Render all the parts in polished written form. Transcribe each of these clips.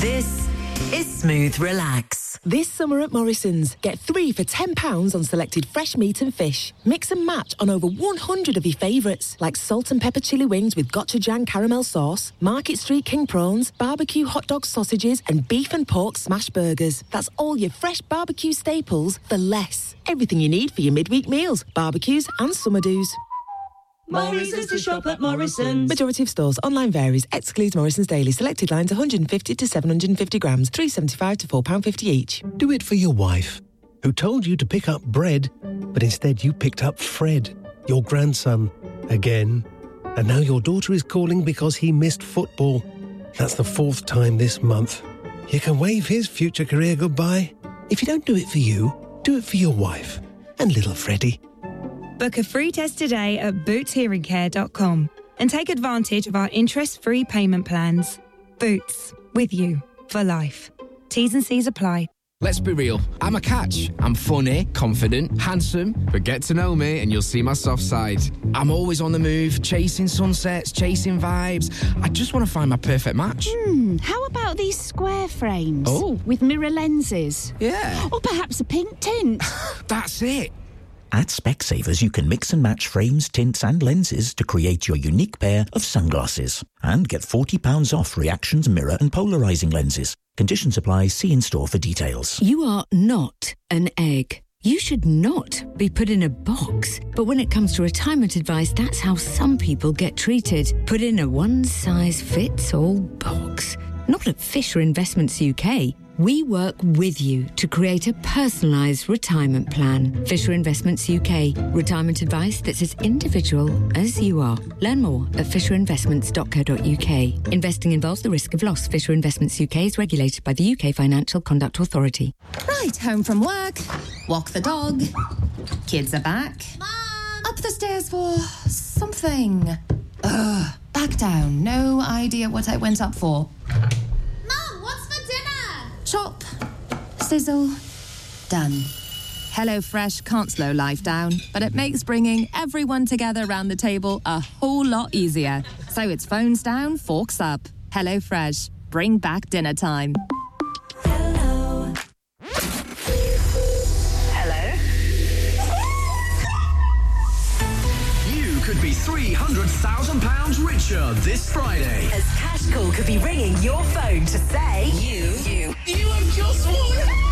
This is Smooth Relax. This summer at Morrison's, get 3 for £10 on selected fresh meat and fish. Mix and match on over 100 of your favourites, like salt and pepper chili wings with gochujang caramel sauce, Market Street king prawns, barbecue hot dog sausages, and beef and pork smash burgers. That's all your fresh barbecue staples for less. Everything you need for your midweek meals, barbecues and summer do's. Morrison's to shop at Morrison's. Majority of stores. Online varies. Excludes Morrison's Daily. Selected lines 150 to 750 grams. £3.75 to £4.50 each. Do it for your wife, who told you to pick up bread, but instead you picked up Fred, your grandson, again. And now your daughter is calling because he missed football. That's the 4th time this month. You can wave his future career goodbye. If you don't do it for you, do it for your wife and little Freddie. Book a free test today at bootshearingcare.com and take advantage of our interest-free payment plans. Boots, with you for life. T's and C's apply. Let's be real. I'm a catch. I'm funny, confident, handsome, but get to know me and you'll see my soft side. I'm always on the move, chasing sunsets, chasing vibes. I just want to find my perfect match. How about these square frames? Oh. With mirror lenses? Yeah. Or perhaps a pink tint? That's it. At Specsavers, you can mix and match frames, tints and lenses to create your unique pair of sunglasses. And get £40 off reactions, mirror and polarising lenses. Conditions apply. See in-store for details. You are not an egg. You should not be put in a box. But when it comes to retirement advice, that's how some people get treated. Put in a one-size-fits-all box. Not at Fisher Investments UK. We work with you to create a personalised retirement plan. Fisher Investments UK. Retirement advice that's as individual as you are. Learn more at fisherinvestments.co.uk. Investing involves the risk of loss. Fisher Investments UK is regulated by the UK Financial Conduct Authority. Right, home from work. Walk the dog. Kids are back. Mom! Up the stairs for something. Back down. No idea what I went up for. Chop, sizzle, done. HelloFresh can't slow life down, but it makes bringing everyone together around the table a whole lot easier. So it's phones down, forks up. HelloFresh, bring back dinner time. Hello. Hello? You could be £300,000 richer this Friday. As Cash Call could be ringing your phone to say you have just won!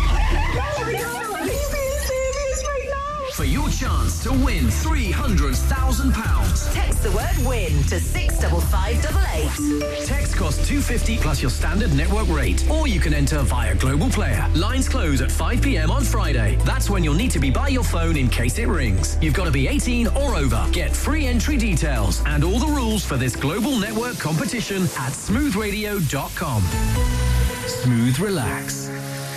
For your chance to win £300,000. Text the word WIN to 65588. Text costs $2.50 plus your standard network rate. Or you can enter via Global Player. Lines close at 5 p.m. on Friday. That's when you'll need to be by your phone in case it rings. You've got to be 18 or over. Get free entry details and all the rules for this global network competition at smoothradio.com. Smooth Relax.